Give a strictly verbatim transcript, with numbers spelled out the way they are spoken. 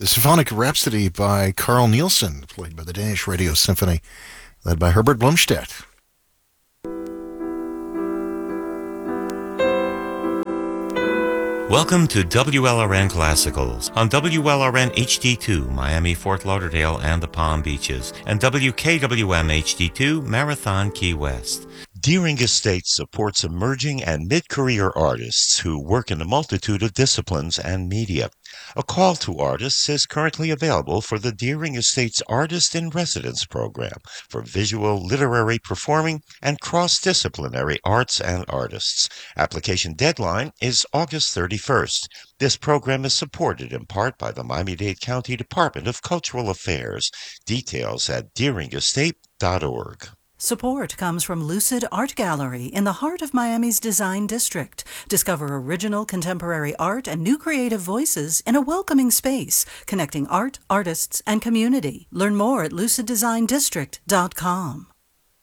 The Symphonic Rhapsody by Carl Nielsen, played by the Danish Radio Symphony, led by Herbert Blomstedt. Welcome to W L R N Classicals on W L R N H D two, Miami, Fort Lauderdale, and the Palm Beaches, and W K W M H D two, Marathon, Key West. Deering Estates supports emerging and mid-career artists who work in a multitude of disciplines and media. A call to artists is currently available for the Deering Estates Artist in Residence program for visual, literary, performing, and cross-disciplinary arts and artists. Application deadline is August thirty-first. This program is supported in part by the Miami-Dade County Department of Cultural Affairs. Details at deering estate dot org. Support comes from Lucid Art Gallery in the heart of Miami's Design District. Discover original contemporary art and new creative voices in a welcoming space, connecting art, artists, and community. Learn more at lucid design district dot com.